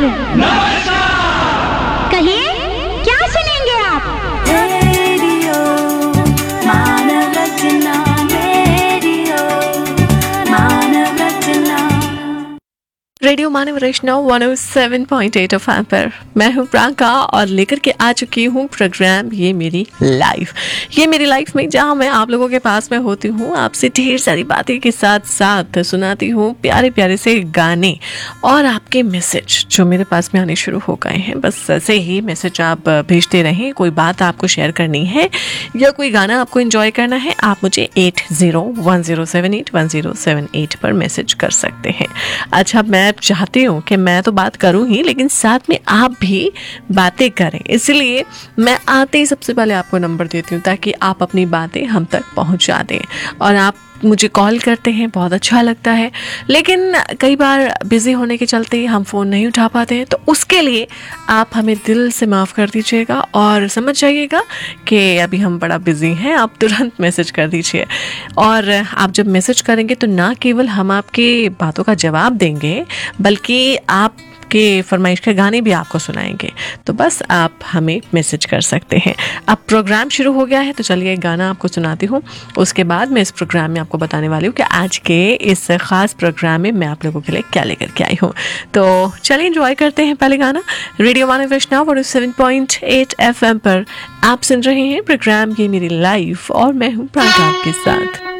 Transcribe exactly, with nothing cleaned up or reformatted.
करूं? कहिए, क्या सुनेंगे आप? रेडियो मानव रचना, रेडियो मानव रचना। रेडियो मानव रचना one O seven point eight F M पर मैं हूँ प्रांका और लेकर के आ चुकी हूँ प्रोग्राम ये मेरी लाइफ। ये मेरी लाइफ में जहाँ मैं आप लोगों के पास में होती हूँ, आपसे ढेर सारी बातें के साथ साथ सुनाती हूँ प्यारे प्यारे से गाने और आपके मैसेज जो मेरे पास में आने शुरू हो गए हैं। बस ऐसे ही मैसेज आप भेजते रहें। कोई बात आपको शेयर करनी है या कोई गाना आपको एंजॉय करना है, आप मुझे eight zero one zero seven eight one zero seven eight पर मैसेज कर सकते हैं। अच्छा, मैं चाहती हूँ कि मैं तो बात करूँ ही, लेकिन साथ में आप भी बातें करें, इसलिए मैं आते ही सबसे पहले आपको नंबर देती हूँ ताकि आप अपनी बातें हम तक पहुँचा दें। और आप मुझे कॉल करते हैं, बहुत अच्छा लगता है, लेकिन कई बार बिज़ी होने के चलते हम फ़ोन नहीं उठा पाते हैं, तो उसके लिए आप हमें दिल से माफ़ कर दीजिएगा और समझ जाइएगा कि अभी हम बड़ा बिज़ी हैं। आप तुरंत मैसेज कर दीजिए। और आप जब मैसेज करेंगे तो ना केवल हम आपके बातों का जवाब देंगे, बल्कि आप के फरमाइश के गाने भी आपको सुनाएंगे। तो बस आप हमें मैसेज कर सकते हैं। अब प्रोग्राम शुरू हो गया है, तो चलिए गाना आपको सुनाती हूँ। उसके बाद मैं इस प्रोग्राम में आपको बताने वाली हूँ कि आज के इस खास प्रोग्राम में मैं आप लोगों के लिए क्या लेकर के आई हूँ। तो चलिए एंजॉय करते हैं पहले गाना। रेडियो मानव रचना one seven point eight F M पर आप सुन रहे हैं प्रोग्राम ये मेरी लाइफ और मैं हूँ प्रांका आपके साथ।